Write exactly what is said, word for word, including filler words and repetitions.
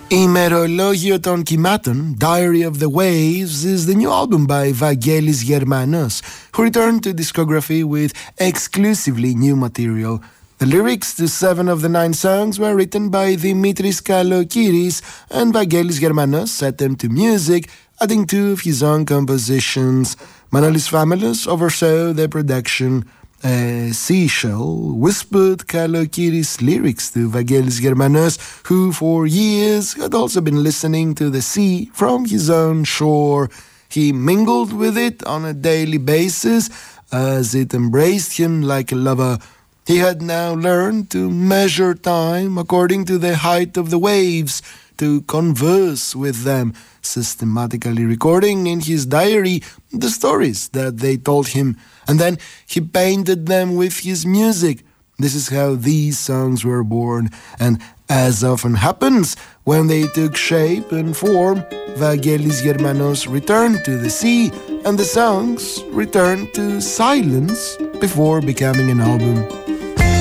Ημερολόγιο των κυμάτων, Diary of the Waves, is the new album by Vangelis Germanos, who returned to discography with exclusively new material. The lyrics to seven of the nine songs were written by Dimitris Kalokiris, and Vangelis Germanos set them to music, adding two of his own compositions. Manolis Famalos oversaw the production. Uh, Seashell whispered Kalokiris' lyrics to Vangelis Germanos, who for years had also been listening to the sea from his own shore. He mingled with it on a daily basis as it embraced him like a lover. He had now learned to measure time according to the height of the waves, to converse with them, systematically recording in his diary the stories that they told him, and then he painted them with his music. This is how these songs were born, and as often happens, when they took shape and form, Vangelis Germanos returned to the sea, and the songs returned to silence before becoming an album.